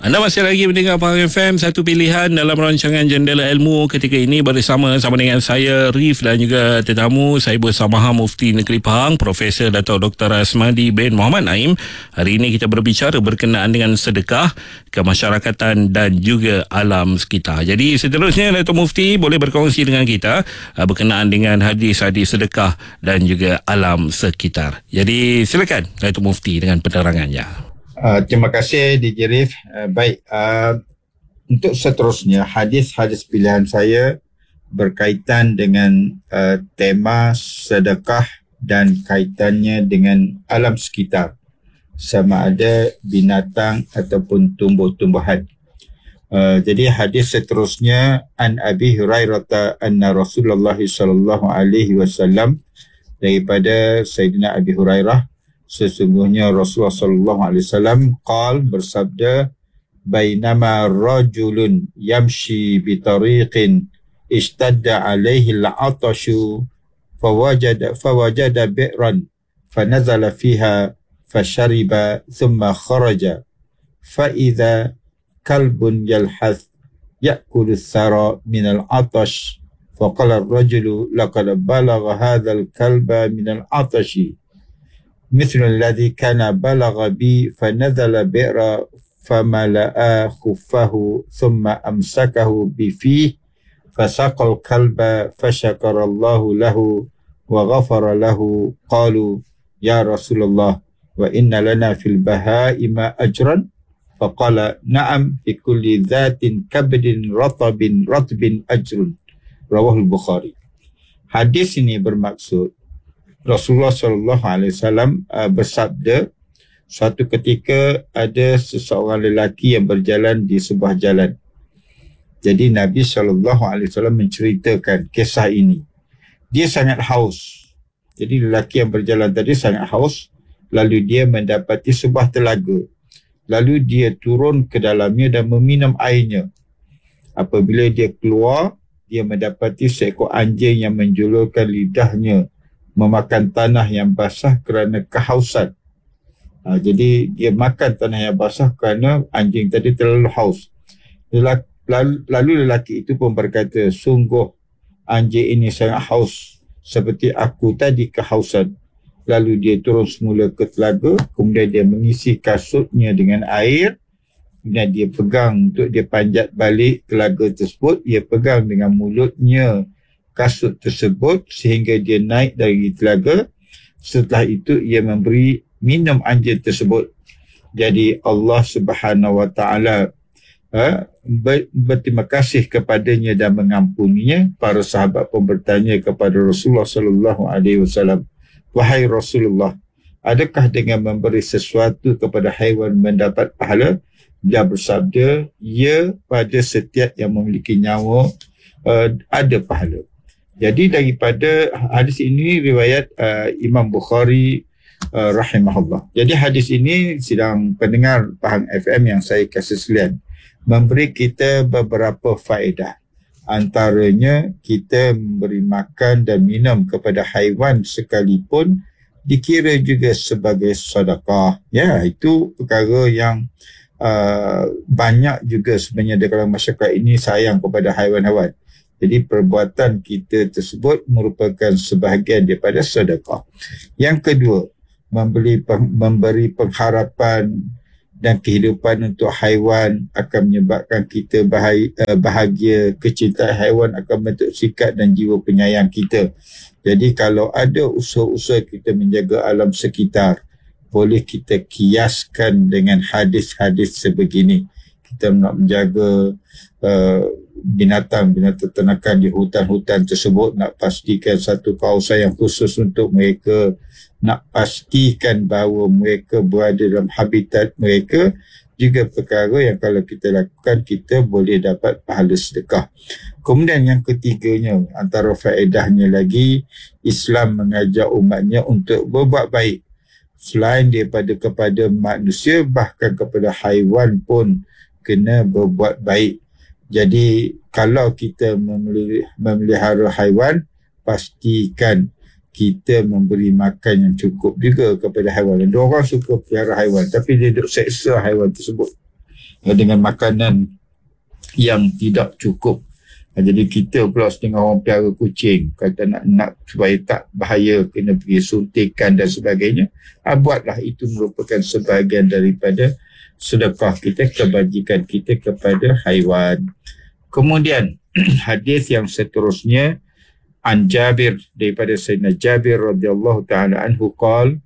Anda masih lagi mendengar Pahang FM, satu pilihan dalam rancangan Jendela Ilmu ketika ini bersama dengan saya, Rif, dan juga tetamu saya bersama Mufti Negeri Pahang, Profesor Dato' Dr. Asmadi bin Muhammad Naim. Hari ini kita berbicara berkenaan dengan sedekah, kemasyarakatan dan juga alam sekitar. Jadi seterusnya Dato' Mufti boleh berkongsi dengan kita berkenaan dengan hadis-hadis sedekah dan juga alam sekitar. Jadi silakan Dato' Mufti dengan penerangannya. Terima kasih DJ Rif. Baik, untuk seterusnya hadis-hadis pilihan saya berkaitan dengan tema sedekah dan kaitannya dengan alam sekitar, sama ada binatang ataupun tumbuh-tumbuhan. Jadi hadis seterusnya an Abi Hurairah anna Rasulullah sallallahu alaihi wasallam, daripada Sayyidina Abi Hurairah, sesungguhnya Rasulullah sallallahu alaihi wasallam bersabda, bainama rajulun yamshi bi tariqin ishtadda alaihi al-'atashu fawajada bi'ran fanazala fiha fashariba thumma kharaja fa idza kalbun yalhath ya'kulu ath-thara min al-'atash faqala ar-rajulu laqad balagha hadha al-kalba min al-'atashi مثل الذي كان بلغ بي فنزل بئر فملأ خفه ثم أمسكه بفيه فسقى الكلب فشكر الله له وغفر له. قالوا يا رسول الله وإن لنا في البهائم أجرا؟ فقال نعم في كل ذات كبد رطب أجر. رواه البخاري. Hadis ini bermaksud Rasulullah SAW bersabda, suatu ketika ada seseorang lelaki yang berjalan di sebuah jalan. Jadi Nabi SAW menceritakan kisah ini. Dia sangat haus. Jadi lelaki yang berjalan tadi sangat haus. Lalu dia mendapati sebuah telaga. Lalu dia turun ke dalamnya dan meminum airnya. Apabila dia keluar, dia mendapati seekor anjing yang menjulurkan lidahnya memakan tanah yang basah kerana kehausan. Jadi dia makan tanah yang basah kerana anjing tadi terlalu haus. Lalu lelaki itu pun berkata, sungguh anjing ini sangat haus seperti aku tadi kehausan. Lalu dia turun semula ke telaga, kemudian dia mengisi kasutnya dengan air, kemudian dia pegang untuk dia panjat balik telaga tersebut. Dia pegang dengan mulutnya kasut tersebut sehingga dia naik dari telaga. Setelah itu ia memberi minum anjing tersebut. Jadi Allah Subhanahu Wa Taala berterima kasih kepadanya dan mengampuninya. Para sahabat pun bertanya kepada Rasulullah sallallahu alaihi wasallam, wahai Rasulullah, adakah dengan memberi sesuatu kepada haiwan mendapat pahala? Dia bersabda, ya, pada setiap yang memiliki nyawa ada pahala. Jadi daripada hadis ini riwayat Imam Bukhari rahimahullah. Jadi hadis ini sidang pendengar Pahang FM yang saya kasih sekalian, memberi kita beberapa faedah. Antaranya kita memberi makan dan minum kepada haiwan sekalipun dikira juga sebagai sedekah. Ya, itu perkara yang banyak juga sebenarnya di kalangan masyarakat ini sayang kepada haiwan-haiwan. Jadi perbuatan kita tersebut merupakan sebahagian daripada sedekah. Yang kedua, memberi pengharapan dan kehidupan untuk haiwan akan menyebabkan kita bahagia. Kecintaan haiwan akan membentuk sikap dan jiwa penyayang kita. Jadi kalau ada usaha-usaha kita menjaga alam sekitar, boleh kita kiaskan dengan hadis-hadis sebegini. Kita nak menjaga binatang-binatang ternakan di hutan-hutan tersebut, nak pastikan satu kawasan yang khusus untuk mereka, nak pastikan bahawa mereka berada dalam habitat mereka, juga perkara yang kalau kita lakukan kita boleh dapat pahala sedekah. Kemudian yang ketiganya, antara faedahnya lagi, Islam mengajak umatnya untuk berbuat baik selain daripada kepada manusia, bahkan kepada haiwan pun kena berbuat baik. Jadi kalau kita memelihara haiwan, pastikan kita memberi makan yang cukup juga kepada haiwan. Dan orang suka pelihara haiwan tapi dia duk seksa haiwan tersebut. dengan makanan yang tidak cukup. Jadi kita pula setengah orang piara kucing, kata nak supaya tak bahaya, kena pergi suntikan dan sebagainya. Buatlah, itu merupakan sebahagian daripada sedekah kita, kebajikan kita kepada haiwan. Kemudian hadis yang seterusnya, an Jabir, daripada Sayyidina Jabir radhiyallahu taala anhu qala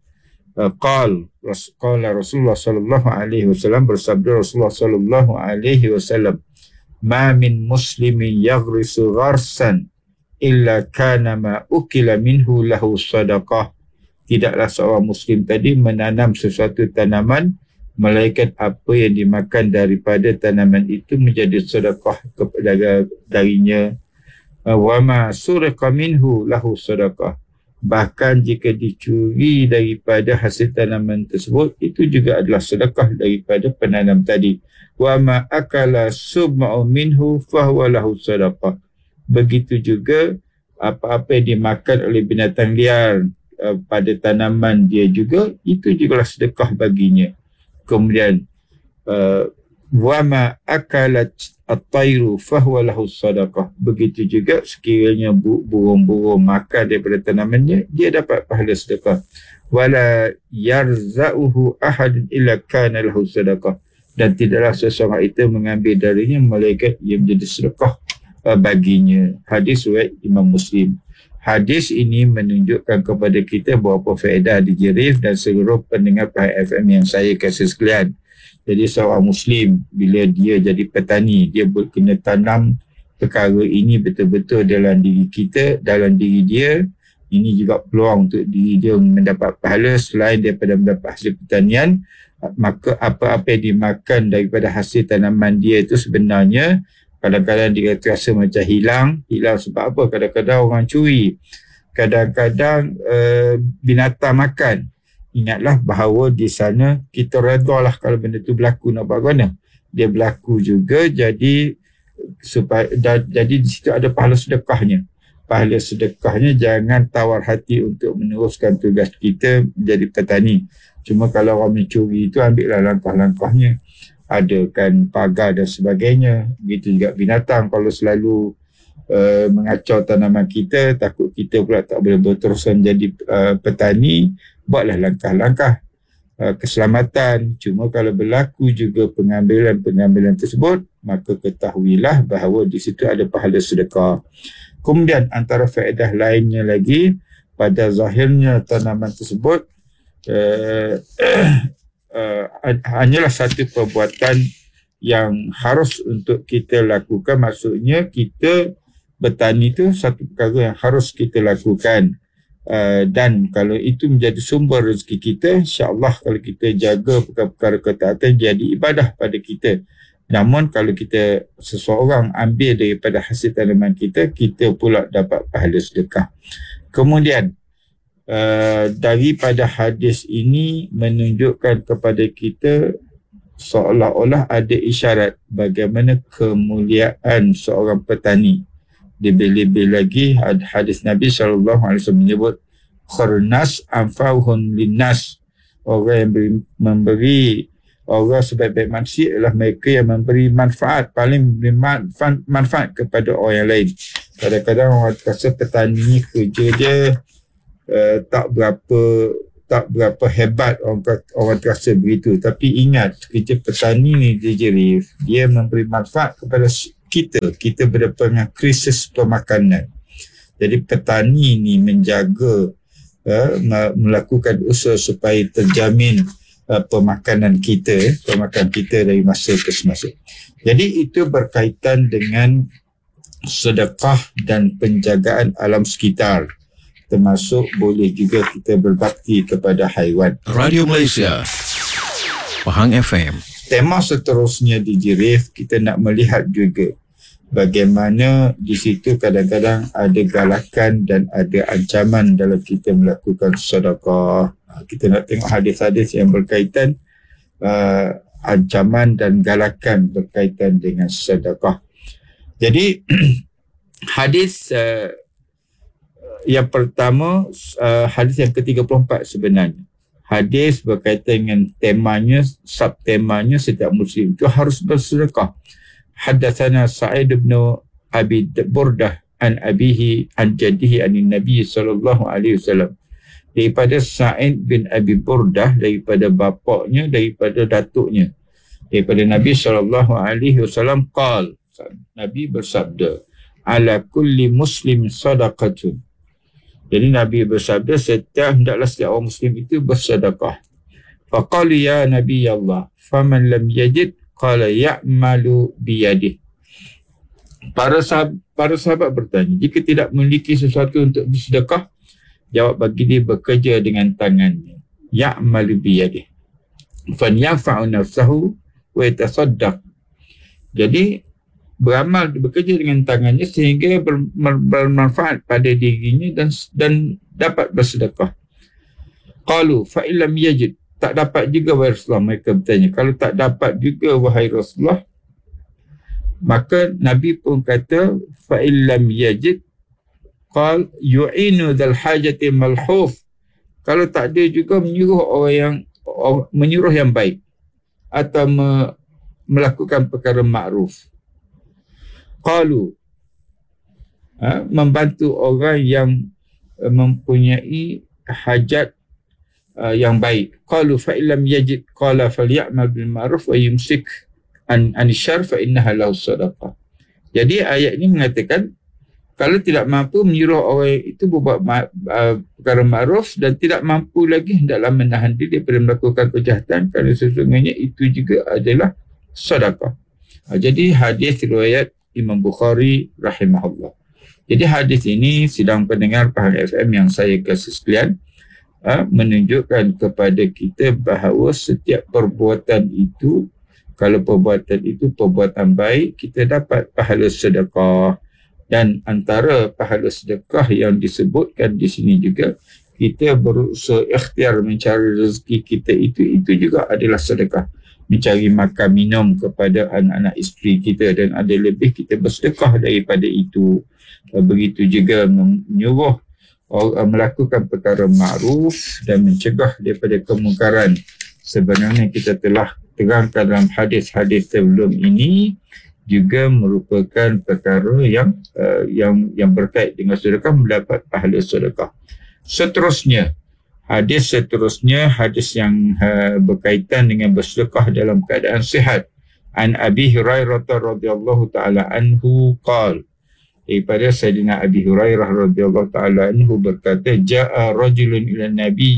Rasulullah sallallahu alaihi wasallam, bersabda Rasulullah sallallahu alaihi wasallam, ma min muslimin yaghrisu gharsan illa kana ma ukila minhu lahu sadaqah. Tidaklah seorang muslim tadi menanam sesuatu tanaman melainkan apa yang dimakan daripada tanaman itu menjadi sedekah kepada darinya. Wa ma suriqa minhu lahu sadaqah. Bahkan jika dicuri daripada hasil tanaman tersebut, itu juga adalah sedekah daripada penanam tadi. Wa ma akala subma'u minhu fahuwa lahu sadaqah. Begitu juga apa-apa yang dimakan oleh binatang liar pada tanaman dia juga, itu jugalah sedekah baginya. Kemudian wa ma akalat at-tayru fahuwa lahu sadaqah. Begitu juga sekiranya burung-burung makan daripada tanamannya, dia dapat pahala sedekah. Wala yarza'uhu ahadun illa kana lahu sadaqah. Dan tidaklah seseorang itu mengambil darinya melainkan ia menjadi sedekah baginya. Hadis riwayat Imam Muslim. Hadis ini menunjukkan kepada kita beberapa faedah di Jerif dan seluruh pendengar Pahang FM yang saya kasih sekalian. Jadi seorang Muslim, bila dia jadi petani, dia kena tanam perkara ini betul-betul dalam diri kita, dalam diri dia. Ini juga peluang untuk diri dia mendapat pahala selain daripada mendapat hasil pertanian. Maka apa-apa yang dimakan daripada hasil tanaman dia itu sebenarnya kadang-kadang dia terasa macam hilang sebab apa? Kadang-kadang orang curi, kadang-kadang binatang makan. Ingatlah bahawa di sana kita redalah kalau benda tu berlaku, nak buat mana? Dia berlaku juga, jadi jadi di situ ada pahala sedekahnya. Pahala sedekahnya, jangan tawar hati untuk meneruskan tugas kita menjadi petani. Cuma kalau orang mencuri itu, ambillah langkah-langkahnya. Adakan pagar dan sebagainya. Begitu juga binatang, kalau selalu mengacau tanaman kita, takut kita pula tak boleh berterusan jadi petani, buatlah langkah-langkah keselamatan. Cuma kalau berlaku juga pengambilan tersebut, maka ketahuilah bahawa di situ ada pahala sedekah. Kemudian antara faedah lainnya lagi, pada zahirnya tanaman tersebut hanyalah satu perbuatan yang harus untuk kita lakukan. Maksudnya kita bertani itu satu perkara yang harus kita lakukan, dan kalau itu menjadi sumber rezeki kita, insya-Allah kalau kita jaga perkara-perkara ketaatan jadi ibadah pada kita. Namun kalau kita seseorang ambil daripada hasil tanaman kita, kita pula dapat pahala sedekah. Kemudian daripada hadis ini menunjukkan kepada kita seolah-olah ada isyarat bagaimana kemuliaan seorang petani. Lebih-lebih lagi hadis Nabi SAW menyebut kharnas anfa'uhum linnas. Orang yang memberi, orang sebaik-baik manusia adalah mereka yang memberi manfaat, paling memberi manfaat kepada orang yang lain. Kadang-kadang orang rasa petani ni kerja dia tak berapa hebat, orang terasa begitu. Tapi ingat, kerja petani ni dia memberi manfaat kepada kita berdepan dengan krisis pemakanan. Jadi petani ni menjaga, melakukan usaha supaya terjamin pemakanan kita dari masa ke semasa. Jadi itu berkaitan dengan sedekah dan penjagaan alam sekitar, termasuk boleh juga kita berbakti kepada haiwan. Radio Malaysia, Pahang FM. Tema seterusnya di Jirif, kita nak melihat juga bagaimana di situ kadang-kadang ada galakan dan ada ancaman dalam kita melakukan sedekah. Kita nak tengok hadis-hadis yang berkaitan ancaman dan galakan berkaitan dengan sedekah. Jadi hadis yang pertama, hadis yang ke-34 sebenarnya. hadis berkaitan dengan temanya, subtemanya setiap muslim itu harus bersedekah. Haddatsana Sa'id bin Abi Burdah an abihi an jaddihi anin Nabi sallallahu alaihi wasallam. Daripada Sa'id bin Abi Burdah, daripada bapaknya, daripada datuknya, daripada Nabi sallallahu alaihi wasallam qal, Nabi bersabda, ala kulli muslim sadaqatun. Jadi Nabi bersabda, hendaklah setiap orang muslim itu bersedekah. Faqala ya Nabi Allah, faman lam yajid qala ya'malu biyadihi. Para sahabat bertanya, jika tidak memiliki sesuatu untuk bersedekah, jawab bagi dia bekerja dengan tangannya. Ya'malu biyadihi. Fan yanfa'u nafsahu wa yatasaddaq. Jadi beramal, bekerja dengan tangannya sehingga bermanfaat pada dirinya dan dapat bersedekah. Qalu fa illam yajid, tak dapat juga wahai Rasulullah. Mereka bertanya, kalau tak dapat juga wahai Rasulullah, maka Nabi pun kata fa illam yajid qal yu'inu dzal hajati malhuf. Kalau tak ada juga menyuruh yang baik atau melakukan perkara makruf. Qalu, membantu orang yang mempunyai hajat yang baik. Qalu fa illam yajid qala falya'mal bil ma'ruf wa yumsik an syarr fa innaha lahu sadaqah. Jadi ayat ini mengatakan kalau tidak mampu menyuruh orang itu berbuat perkara makruf dan tidak mampu lagi, hendaklah menahan diri daripada melakukan kejahatan, kerana sesungguhnya itu juga adalah sedekah. Jadi hadis riwayat Imam Bukhari rahimahullah. Jadi hadis ini, sidang pendengar Pahang FM yang saya kasih sekalian, menunjukkan kepada kita bahawa setiap perbuatan itu, kalau perbuatan itu perbuatan baik, kita dapat pahala sedekah. Dan antara pahala sedekah yang disebutkan di sini juga, kita berusaha ikhtiar mencari rezeki kita itu juga adalah sedekah. Mencari makan minum kepada anak-anak isteri kita, dan ada lebih kita bersedekah daripada itu. Begitu juga menyuruh orang melakukan perkara makruf dan mencegah daripada kemungkaran. Sebenarnya kita telah terangkan dalam hadis-hadis sebelum ini, juga merupakan perkara yang berkait dengan sedekah, mendapat pahala sedekah. Seterusnya, hadis yang berkaitan dengan bersedekah dalam keadaan sihat. An Abi Hurairah radhiyallahu taala anhu qala, daripada Sayyidina Abi Hurairah radhiyallahu taala anhu berkata, jaa rajulun ila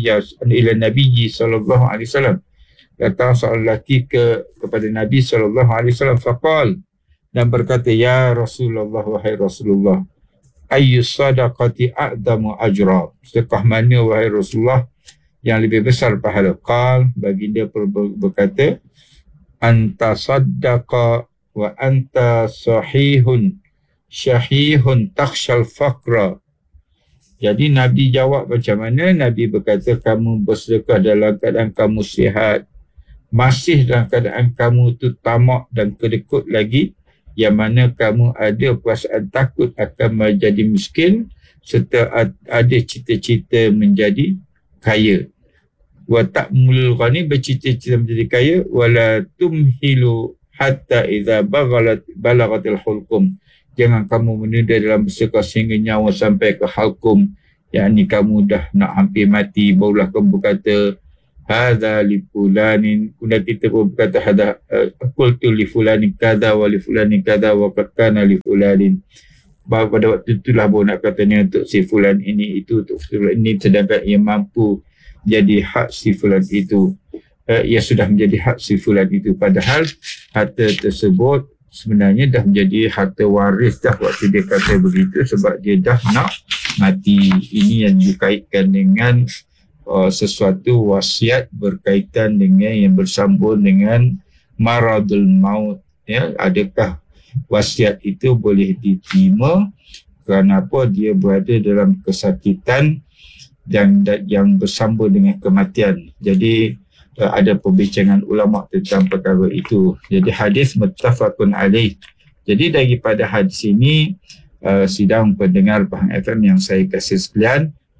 Nabi sallallahu alaihi wasallam. Datang seorang lelaki kepada Nabi sallallahu alaihi wasallam, faqal, dan berkata, ya Rasulullah, wahai Rasulullah, ayyu sadaqati a'damu ajra, sedekah mana wahai Rasulullah yang lebih besar pahala? Qal, baginda berkata, anta saddaqa wa anta sahihun syahihun takhshal faqra. Jadi Nabi jawab macam mana? Nabi berkata, kamu bersedekah dalam keadaan kamu sihat, masih dalam keadaan kamu tu tamak dan kedekut lagi, yang mana kamu ada perasaan takut akan menjadi miskin serta ada cita-cita menjadi kaya. Wa ta'mulul ghani, bercita-cita menjadi kaya, wala tumhilu hatta idza balagatil hulqum, jangan kamu menunda dalam bersedekah sehingga nyawa sampai ke halqum, yakni kamu dah nak hampir mati, barulah kamu berkata hadza li fulanin, kemudian kita pun berkata hadza qultu li fulanin kadza wa li fulanin kadza wa qad kana li fulanin. Pada waktu itulah baru nak katanya untuk si fulan ini, itu untuk fulan ini, sedangkan ia mampu jadi hak si fulan itu, ia sudah menjadi hak si fulan itu, padahal harta tersebut sebenarnya dah menjadi harta waris dah waktu dia kata begitu, sebab dia dah nak mati. Ini yang dikaitkan dengan sesuatu wasiat berkaitan dengan yang bersambung dengan maradul maut, ya. Adakah wasiat itu boleh diterima kerana apa? Dia berada dalam kesakitan dan yang bersambung dengan kematian. Jadi ada perbincangan ulama tentang perkara itu. Jadi hadis muttafaqun alaih. Jadi daripada hadis ini, sidang pendengar Pahang FM yang saya kasih sekalian,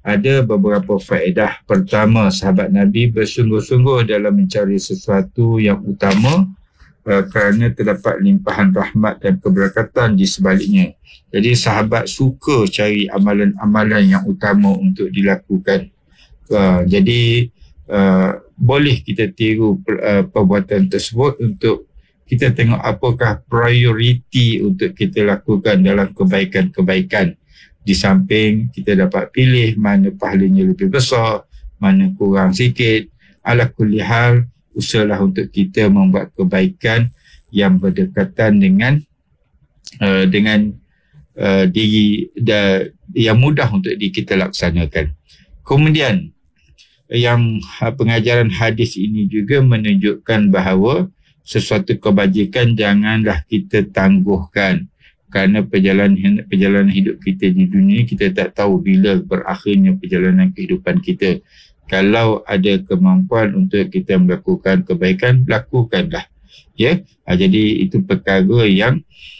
ada beberapa faedah. Pertama, sahabat Nabi bersungguh-sungguh dalam mencari sesuatu yang utama kerana terdapat limpahan rahmat dan keberkatan di sebaliknya. Jadi sahabat suka cari amalan-amalan yang utama untuk dilakukan. Jadi boleh kita tiru perbuatan tersebut untuk kita tengok apakah prioriti untuk kita lakukan dalam kebaikan-kebaikan. Di samping kita dapat pilih mana pahalanya lebih besar, mana kurang sikit. Ala kulli hal, usahalah untuk kita membuat kebaikan yang berdekatan dengan diri yang mudah untuk kita laksanakan. Kemudian yang pengajaran hadis ini juga menunjukkan bahawa sesuatu kebajikan janganlah kita tangguhkan, kerana perjalanan hidup kita di dunia, kita tak tahu bila berakhirnya perjalanan kehidupan kita. Kalau ada kemampuan untuk kita melakukan kebaikan, lakukanlah. Jadi itu perkara yang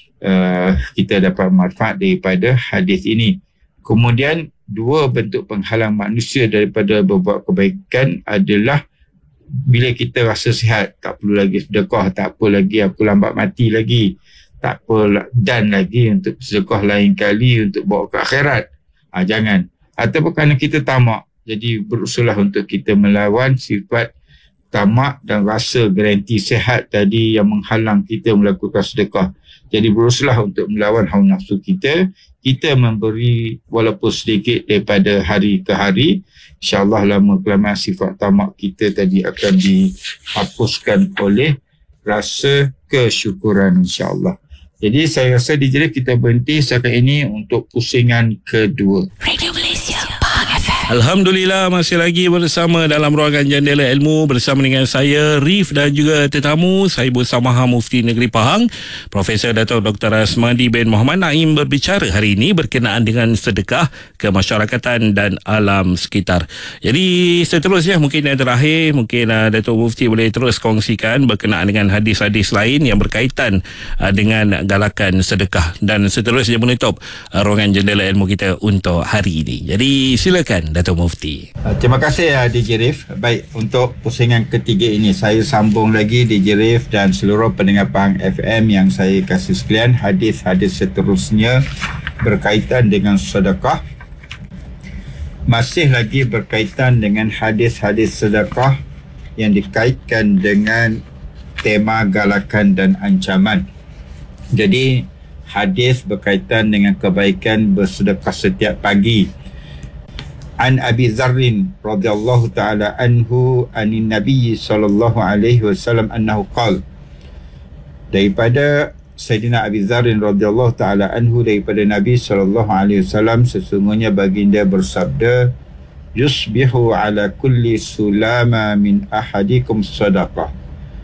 kita dapat manfaat daripada hadis ini. Kemudian dua bentuk penghalang manusia daripada berbuat kebaikan adalah bila kita rasa sihat, tak perlu lagi sedekah, tak apa lagi aku lambat mati lagi, tak apa dan lagi untuk sedekah lain kali untuk bawa ke akhirat. Jangan. Ataupun kerana kita tamak, jadi berusahalah untuk kita melawan sifat tamak dan rasa garanti sihat tadi yang menghalang kita melakukan sedekah. Jadi berusahalah untuk melawan hawa nafsu kita. Kita memberi walaupun sedikit daripada hari ke hari. InsyaAllah lama kelamaan sifat tamak kita tadi akan dihapuskan oleh rasa kesyukuran, insyaAllah. Jadi saya rasa DJ kita berhenti setakat ini untuk pusingan kedua. Radio Malaysia, Pahang FM. Alhamdulillah, masih lagi bersama dalam ruangan Jendela Ilmu bersama dengan saya Rif dan juga tetamu saya Bersamaha Mufti Negeri Pahang, Profesor Dato' Dr. Asmadi bin Muhammad Naim, berbicara hari ini berkenaan dengan sedekah kemasyarakatan dan alam sekitar. Jadi seterusnya mungkin yang terakhir, mungkin Dato' Mufti boleh terus kongsikan berkenaan dengan hadis-hadis lain yang berkaitan dengan galakan sedekah, dan seterusnya menutup ruangan Jendela Ilmu kita untuk hari ini. Jadi silakan Dato' Mufti. Terima kasih DJ Rif. Baik, untuk pusingan ketiga ini saya sambung lagi DJ Rif dan seluruh pendengar Pahang FM yang saya kasih sekalian. Hadis-hadis seterusnya berkaitan dengan sedekah. Masih lagi berkaitan dengan hadis-hadis sedekah yang dikaitkan dengan tema galakan dan ancaman. Jadi hadis berkaitan dengan kebaikan bersedekah setiap pagi. An Abi Dzarrin radhiyallahu ta'ala anhu anin Nabi sallallahu alaihi wasallam annahu qala, daripada Sayyidina Abi Dzarrin radhiyallahu ta'ala anhu daripada Nabi sallallahu alaihi wasallam, sesungguhnya baginda bersabda, yusbihu ala kulli sulama min ahadikum sadaqah.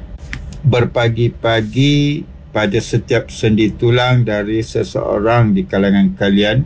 Berpagi-pagi pada setiap sendi tulang dari seseorang di kalangan kalian,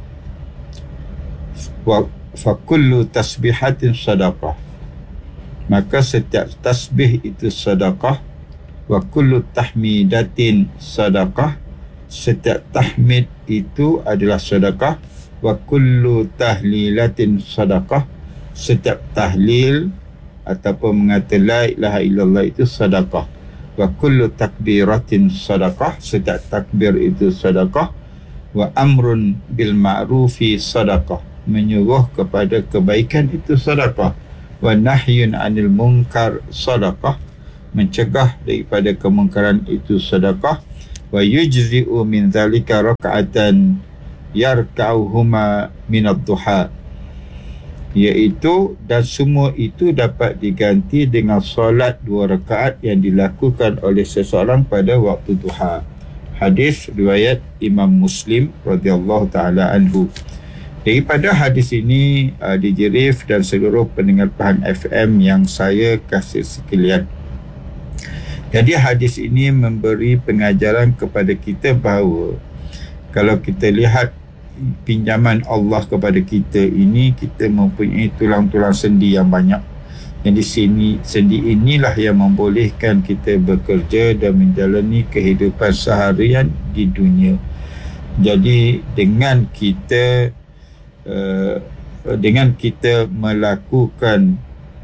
fa kullu tasbihatin sadaqah, maka setiap tasbih itu sedekah. Wa kullu tahmidatin sadaqah, setiap tahmid itu adalah sedekah. Wa kullu tahlilatin sadaqah, setiap tahlil ataupun mengata la ilaha illallah itu sedekah. Wa kullu takbiratin sadaqah, setiap takbir itu sedekah. Wa amrun bil ma'rufi sadaqah, menyuruh kepada kebaikan itu sedekah. Wa nahyun 'anil munkar sedekah, mencegah daripada kemungkaran itu sedekah. Wa yujzi'u min zalika raka'atan yarka'uhuma min ad-duha, iaitu dan semua itu dapat diganti dengan solat 2 rakaat yang dilakukan oleh seseorang pada waktu duha. Hadis riwayat Imam Muslim radhiyallahu taala anhu. Daripada hadis ini, DJ Rif dan seluruh pendengar Pahang FM yang saya kasih sekalian, jadi hadis ini memberi pengajaran kepada kita bahawa kalau kita lihat pinjaman Allah kepada kita ini, kita mempunyai tulang-tulang sendi yang banyak. Jadi sendi inilah yang membolehkan kita bekerja dan menjalani kehidupan seharian di dunia. Jadi dengan kita dengan kita melakukan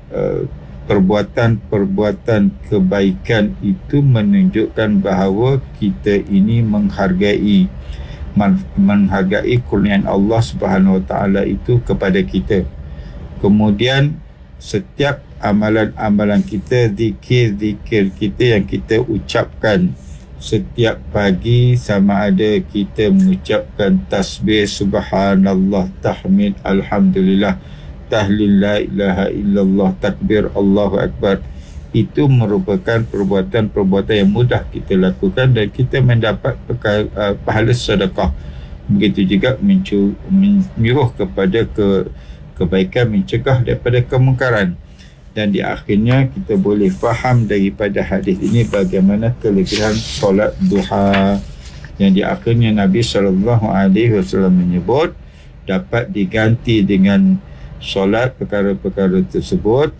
perbuatan-perbuatan kebaikan itu menunjukkan bahawa kita ini menghargai kurniaan Allah Subhanahu Wa Taala itu kepada kita. Kemudian setiap amalan-amalan kita, zikir-zikir kita yang kita ucapkan setiap pagi, sama ada kita mengucapkan tasbih subhanallah, tahmid alhamdulillah, tahlil la ilaha illallah, takbir Allahu akbar, itu merupakan perbuatan-perbuatan yang mudah kita lakukan dan kita mendapat pahala sedekah. Begitu juga menyuruh kepada kebaikan, mencegah daripada kemungkaran. Dan di akhirnya kita boleh faham daripada hadis ini bagaimana kelebihan solat duha, yang di akhirnya Nabi SAW menyebut dapat diganti dengan solat perkara-perkara tersebut,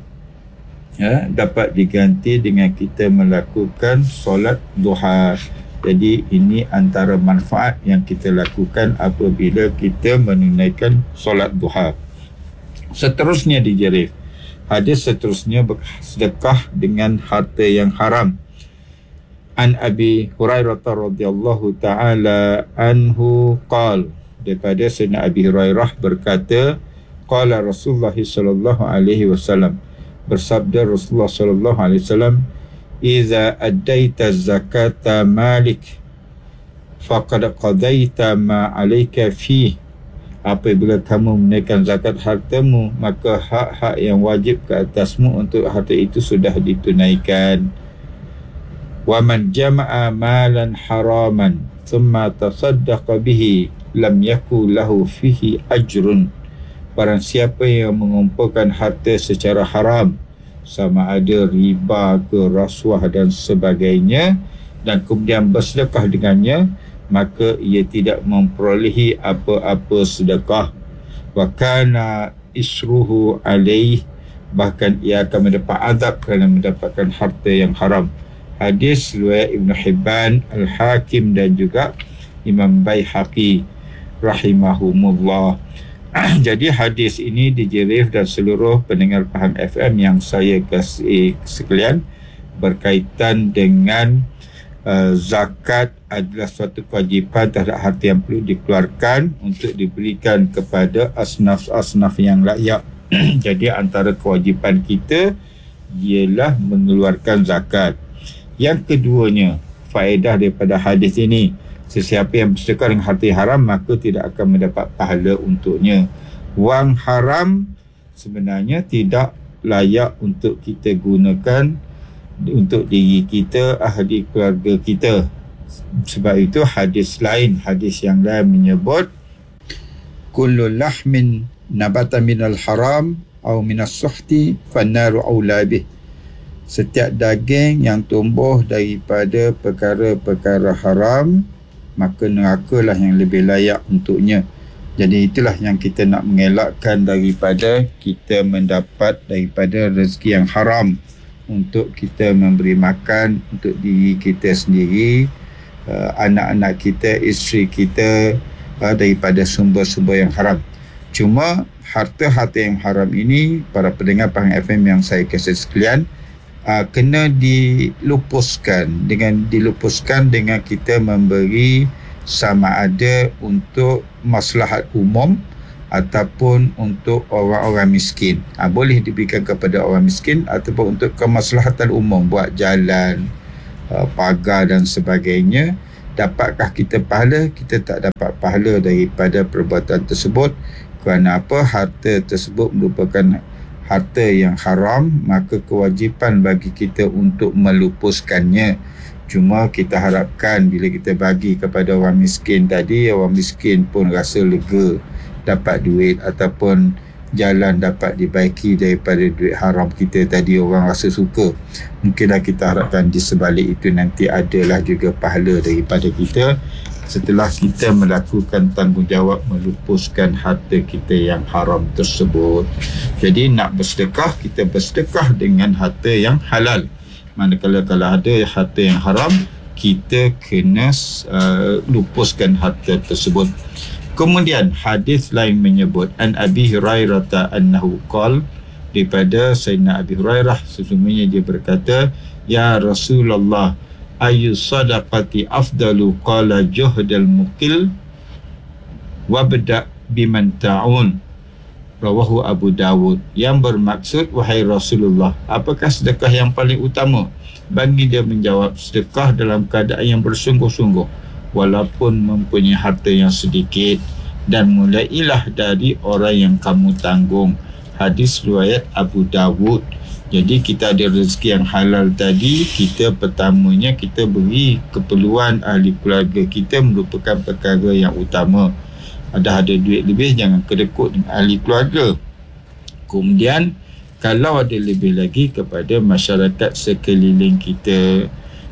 dapat diganti dengan kita melakukan solat duha. Jadi ini antara manfaat yang kita lakukan apabila kita menunaikan solat duha. Seterusnya dijerif, hadis seterusnya bersedekah dengan harta yang haram. An Abi Hurairah radhiyallahu taala anhu qala, daripada Sayyidina Abi Hurairah berkata, qala Rasulullah sallallahu alaihi wasallam, bersabda Rasulullah sallallahu alaihi wasallam, "Idza addaita zakata malik faqad qadaita ma 'alaika fi." Apabila kamu menunaikan zakat hartamu, maka hak-hak yang wajib ke atasmu untuk harta itu sudah ditunaikan. Wa man jama'a malan haraman thumma tasaddaqa bihi lam yakul lahu fihi ajrun. Barang siapa yang mengumpulkan harta secara haram, sama ada riba ke rasuah dan sebagainya, dan kemudian bersedekah dengannya, maka ia tidak memperolehi apa-apa sedekah. Wa kana isruhu alaih, bahkan ia akan mendapat azab kerana mendapatkan harta yang haram. Hadis riwayat Ibn Hibban, Al-Hakim dan juga Imam Baihaqi rahimahumullah. Jadi hadis ini dijerif dan seluruh pendengar Pahang FM yang saya kasih sekalian, berkaitan dengan zakat adalah suatu kewajipan terhadap harta yang perlu dikeluarkan untuk diberikan kepada asnaf-asnaf yang layak. Jadi antara kewajipan kita ialah mengeluarkan zakat. Yang keduanya, faedah daripada hadis ini, sesiapa yang bersedekah dengan harta yang haram, maka tidak akan mendapat pahala untuknya. Wang haram sebenarnya tidak layak untuk kita gunakan untuk diri kita, ahli keluarga kita. Sebab itu hadis yang lain menyebut kullu lahmin nabata minal haram atau minas suhti fannaru aula bih. Setiap daging yang tumbuh daripada perkara-perkara haram, maka nerakalah yang lebih layak untuknya. Jadi itulah yang kita nak mengelakkan daripada kita mendapat daripada rezeki yang haram, untuk kita memberi makan untuk diri kita sendiri, anak-anak kita, isteri kita, daripada sumber-sumber yang haram. Cuma harta-harta yang haram ini, para pendengar Pahang FM yang saya kasih sekalian, kena dilupuskan. Dengan dilupuskan dengan kita memberi sama ada untuk maslahat umum ataupun untuk orang-orang miskin. Boleh diberikan kepada orang miskin ataupun untuk kemaslahatan umum, buat jalan, pagar dan sebagainya. Dapatkah kita pahala? Kita tak dapat pahala daripada perbuatan tersebut. Kerana apa? Harta tersebut merupakan harta yang haram, maka kewajipan bagi kita untuk melupuskannya. Cuma kita harapkan bila kita bagi kepada orang miskin tadi, orang miskin pun rasa lega, dapat duit, ataupun jalan dapat dibaiki daripada duit haram kita tadi, orang rasa suka. Mungkinlah kita harapkan di sebalik itu nanti adalah juga pahala daripada kita setelah kita melakukan tanggungjawab melupuskan harta kita yang haram tersebut. Jadi nak bersedekah, kita bersedekah dengan harta yang halal. Manakala kalau ada harta yang haram, kita kena lupuskan harta tersebut. Kemudian hadis lain menyebut an Abi Hurairah annahu qala, daripada Sayyidina Abi Hurairah sesungguhnya dia berkata, ya Rasulullah, ayu sadaqati afdalu, qala juhdal muqil wabda biman ta'un, rawahu Abu Dawud. Yang bermaksud, wahai Rasulullah, apakah sedekah yang paling utama? Bagi dia menjawab, sedekah dalam keadaan yang bersungguh-sungguh walaupun mempunyai harta yang sedikit, dan mulailah dari orang yang kamu tanggung. Hadis riwayat Abu Dawud. Jadi kita ada rezeki yang halal tadi, kita pertamanya kita beri keperluan ahli keluarga kita, merupakan perkara yang utama. Ada duit lebih, jangan kedekut dengan ahli keluarga. Kemudian kalau ada lebih lagi kepada masyarakat sekeliling kita.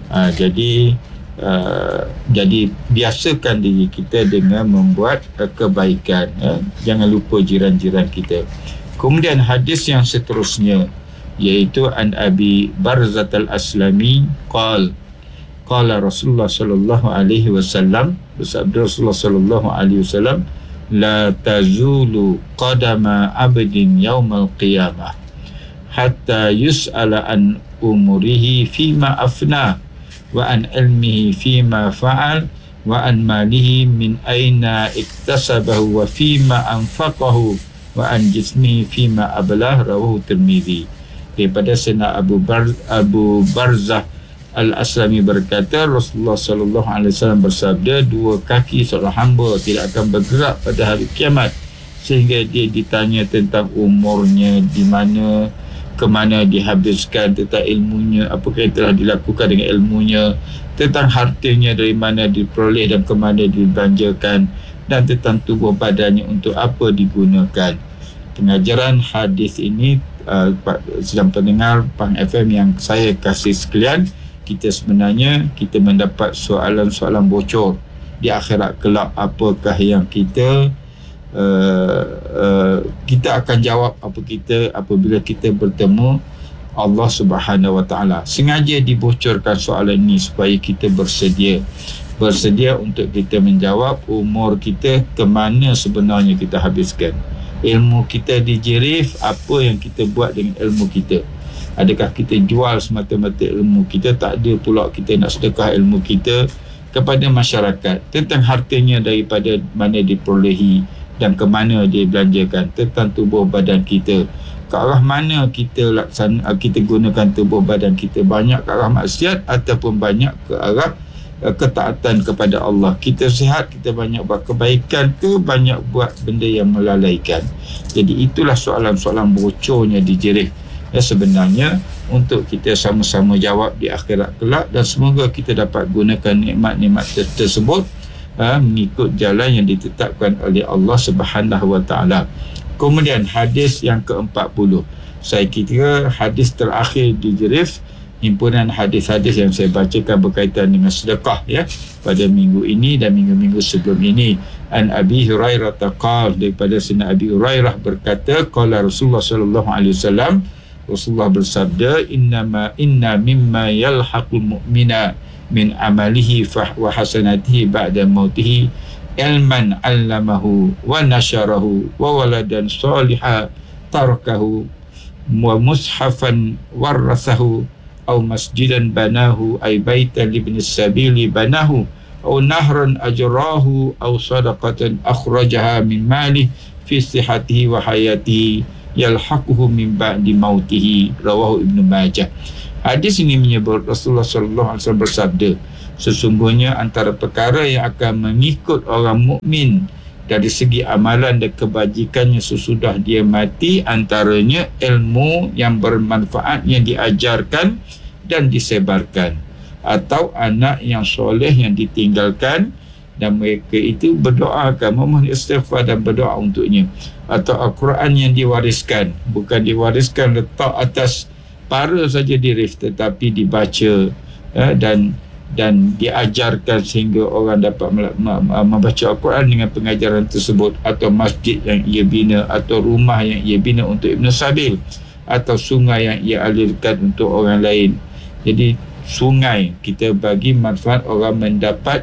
Jadi biasakan diri kita dengan membuat kebaikan. Jangan lupa jiran-jiran kita. Kemudian hadis yang seterusnya, iaitu an Abi Barzah al-Aslami qala Rasulullah sallallahu alaihi wasallam, bersabda Rasulullah sallallahu alaihi wasallam, la tazulu qadama abdin yaumal qiyamah hatta yus'ala an umurihi fima afna wa an ilmihi fima fa'al wa an malihi min aina iktasabahu wa fima anfaqahu wa an jismihi fima ablah, rawahu Tirmizi. Daripada Sayyidina Abu Barzah Al-Aslami berkata, Rasulullah sallallahu alaihi wasallam bersabda, dua kaki seorang hamba tidak akan bergerak pada hari kiamat sehingga dia ditanya tentang umurnya, di mana, ke mana dihabiskan, tentang ilmunya, apakah yang telah dilakukan dengan ilmunya, tentang hartanya, dari mana diperoleh dan ke mana dibelanjakan, dan tentang tubuh badannya untuk apa digunakan. Pengajaran hadis ini, sedang pendengar Pahang FM yang saya kasih sekalian, kita sebenarnya kita mendapat soalan-soalan bocor di akhirat kelak. Apakah yang kita akan jawab apabila kita bertemu Allah Subhanahu Wa Taala. Sengaja dibocorkan soalan ini supaya kita bersedia untuk kita menjawab umur kita, ke mana sebenarnya kita habiskan ilmu kita di Jirif, apa yang kita buat dengan ilmu kita. Adakah kita jual semata-mata ilmu kita? Tak ada pula kita nak sedekah ilmu kita kepada masyarakat, tentang hartanya daripada mana diperolehi dan ke mana dia belanjakan, tentang tubuh badan kita, ke arah mana kita gunakan tubuh badan kita, banyak ke arah maksiat ataupun banyak ke arah ketaatan kepada Allah. Kita sihat, kita banyak buat kebaikan ke banyak buat benda yang melalaikan. Jadi itulah soalan-soalan bocornya di Jirif. Sebenarnya untuk kita sama-sama jawab di akhirat kelak, dan semoga kita dapat gunakan nikmat-nikmat tersebut mengikut jalan yang ditetapkan oleh Allah Subhanahu Wa Taala. Kemudian hadis yang ke-40, saya kira hadis terakhir di Jirif, himpunan hadis-hadis yang saya bacakan berkaitan dengan sedekah pada minggu ini dan minggu-minggu sebelum ini. An Abi Hurairah qala, daripada Sayyidina Abi Hurairah berkata, qala Rasulullah sallallahu alaihi wasallam, Rasulullah bersabda, inna mimma yalhaqul mu'mina min amalihi wa hasanatihi ba'da mautihi ilman 'allamahu wa nasharahu wa waladan salihah tarakahu wa mushafan warathahu أو مسجدا بناه أي بيتا لابن السبيل بناه أو نهرا أجراه أو صدقة أخرجها من ماله في صحته وحياته يلحقه من بعد موته, rawahu Ibnu Majah. Hadis ini menyebut Rasulullah SAW bersabda, sesungguhnya antara perkara yang akan mengikut orang mukmin dari segi amalan dan kebajikannya sesudah dia mati, antaranya ilmu yang bermanfaat yang diajarkan dan disebarkan, atau anak yang soleh yang ditinggalkan dan mereka itu berdoa, memohon istighfar dan berdoa untuknya, atau Al-Quran yang diwariskan, bukan diwariskan letak atas para saja Jirif, tetapi dibaca dan diajarkan sehingga orang dapat membaca Al-Quran dengan pengajaran tersebut, atau masjid yang ia bina, atau rumah yang ia bina untuk Ibn Sabil, atau sungai yang ia alirkan untuk orang lain. Jadi sungai kita bagi manfaat orang mendapat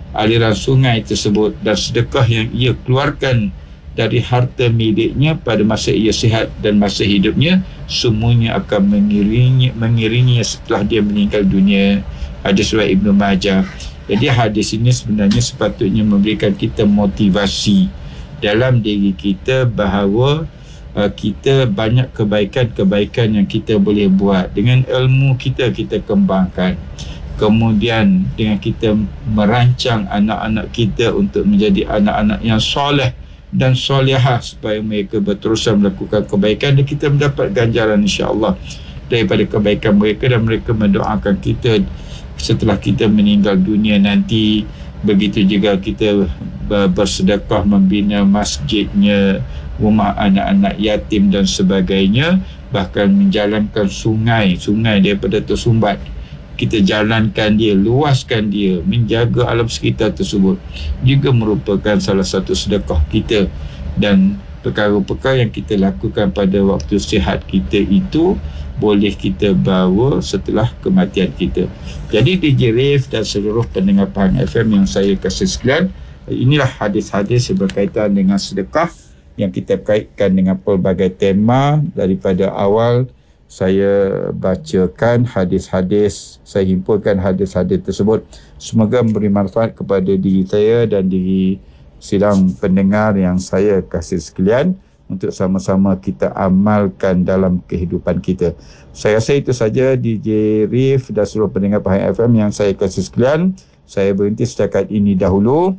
aliran sungai tersebut dan sedekah yang ia keluarkan dari harta miliknya pada masa ia sihat dan masa hidupnya, semuanya akan mengiringi setelah dia meninggal dunia. Hadis riwayat Ibnu Majah. Jadi hadis ini sebenarnya sepatutnya memberikan kita motivasi dalam diri kita bahawa kita banyak kebaikan-kebaikan yang kita boleh buat. Dengan ilmu kita kembangkan. Kemudian dengan kita merancang anak-anak kita untuk menjadi anak-anak yang soleh dan solehah supaya mereka berterusan melakukan kebaikan dan kita mendapat ganjaran insya-Allah daripada kebaikan mereka, dan mereka mendoakan kita setelah kita meninggal dunia nanti. Begitu juga kita bersedekah membina masjidnya, rumah anak-anak yatim dan sebagainya, bahkan menjalankan sungai daripada tersumbat, kita jalankan dia, luaskan dia, menjaga alam sekitar tersebut juga merupakan salah satu sedekah kita. Dan perkara-perkara yang kita lakukan pada waktu sihat kita itu boleh kita bawa setelah kematian kita. Jadi DJ Rif dan seluruh pendengar Pahang FM yang saya kasih sekalian, inilah hadis-hadis yang berkaitan dengan sedekah yang kita kaitkan dengan pelbagai tema. Daripada awal saya bacakan hadis-hadis, saya himpunkan hadis-hadis tersebut. Semoga memberi manfaat kepada diri saya dan diri sidang pendengar yang saya kasih sekalian, untuk sama-sama kita amalkan dalam kehidupan kita. Saya rasa itu saja DJ Rif dan seluruh pendengar Pahang FM yang saya kasih sekalian. Saya berhenti setakat ini dahulu.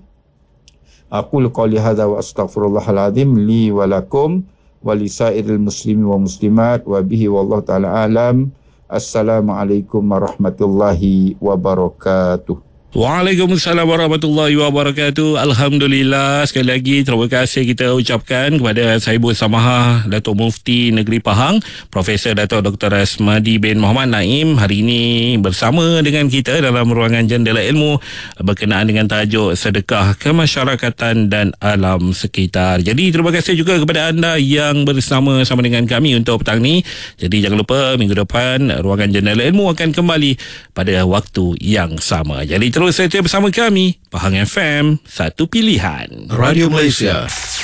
Aqulu qouli hadza wa astaghfirullahal azim li wa lakum wa lisairil muslimin wa muslimat wa bihi wallahu taala alam. Assalamualaikum warahmatullahi wabarakatuh. Waalaikumsalam warahmatullahi wabarakatuh. Alhamdulillah, sekali lagi terima kasih kita ucapkan kepada Sahibul Samahah Datuk Mufti Negeri Pahang, Profesor Datuk Dr. Asmadi bin Muhammad Naim, hari ini bersama dengan kita dalam ruangan Jendela Ilmu berkenaan dengan tajuk sedekah kemasyarakatan dan alam sekitar. Jadi terima kasih juga kepada anda yang bersama-sama dengan kami untuk petang ni. Jadi jangan lupa minggu depan ruangan Jendela Ilmu akan kembali pada waktu yang sama. Jadi terus saja bersama kami, Pahang FM, satu pilihan. Radio Malaysia,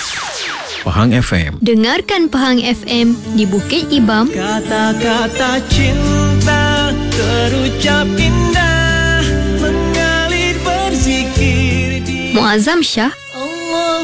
Pahang FM. Dengarkan Pahang FM di Bukit Ibam. Kata-kata cinta terucap indah, mengalir berzikir di Muazzam Shah,